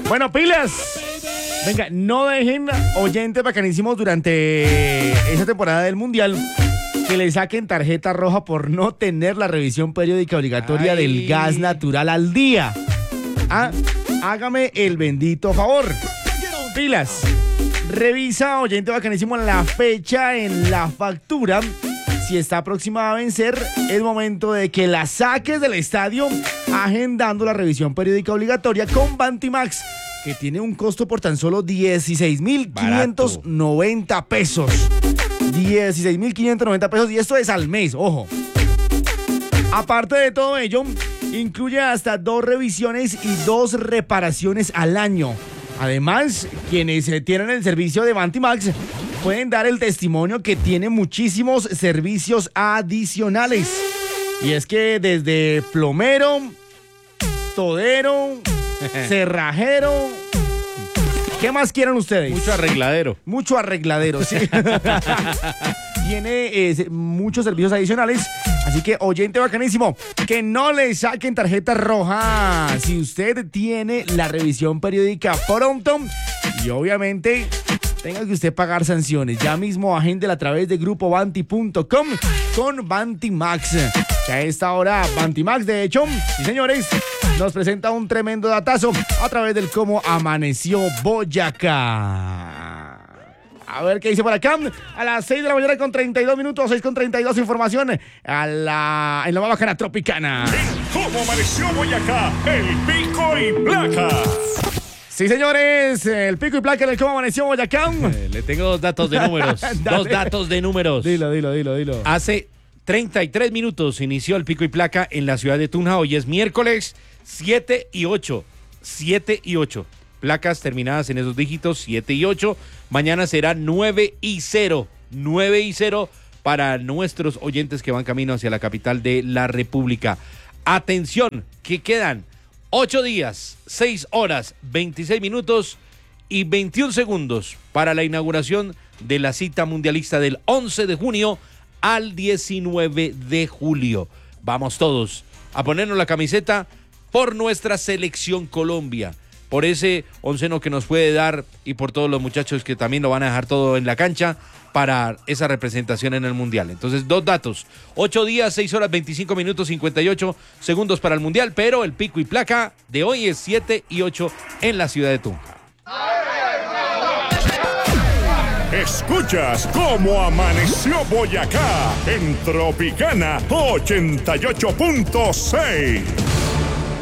Bueno, pilas. Venga, no dejen oyentes bacanísimos durante esta temporada del Mundial que le saquen tarjeta roja por no tener la revisión periódica obligatoria del gas natural al día. Hágame el bendito favor. Pilas. Revisa, oyente bacanísimo, la fecha en la factura. Si está próxima a vencer, es momento de que la saques del estadio agendando la revisión periódica obligatoria con Bantimax, que tiene un costo por tan solo 16,590 pesos. 16,590 pesos, y esto es al mes, ojo. Aparte de todo ello, incluye hasta 2 revisiones y 2 reparaciones al año. Además, quienes tienen el servicio de Bantimax pueden dar el testimonio que tiene muchísimos servicios adicionales. Y es que desde plomero, todero, cerrajero, ¿qué más quieren ustedes? Mucho arregladero, sí. Tiene muchos servicios adicionales. Así que, oyente bacanísimo, que no le saquen tarjeta roja si usted tiene la revisión periódica pronto. Y obviamente tenga que usted pagar sanciones. Ya mismo agéndela a través de grupobanti.com con Bantimax. Que a esta hora Bantimax, de hecho, y señores, nos presenta un tremendo datazo a través del Cómo Amaneció Boyacá. A ver qué dice por acá. A las 6 de la mañana con 32 minutos, 6 con 32, información en la más bacana Tropicana. ¿Cómo amaneció Boyacá? El pico y placa. Sí, señores, el pico y placa en el Cómo Amaneció Boyacá. Le tengo 2 datos de números. 2 datos de números. Dilo. Hace 33 minutos inició el pico y placa en la ciudad de Tunja. Hoy es miércoles 7 y 8. 7 y 8. Placas terminadas en esos dígitos, 7 y 8. Mañana será 9 y 0. 9 y 0 para nuestros oyentes que van camino hacia la capital de la República. Atención, que quedan 8 días, 6 horas, 26 minutos y 21 segundos para la inauguración de la cita mundialista del 11 de junio al 19 de julio. Vamos todos a ponernos la camiseta por nuestra selección Colombia, por ese onceno que nos puede dar y por todos los muchachos que también lo van a dejar todo en la cancha para esa representación en el Mundial. Entonces, 2 datos. 8 días, 6 horas, 25 minutos, 58 segundos para el Mundial, pero el pico y placa de hoy es 7 y 8 en la ciudad de Tunja. Escuchas Cómo Amaneció Boyacá en Tropicana 88.6.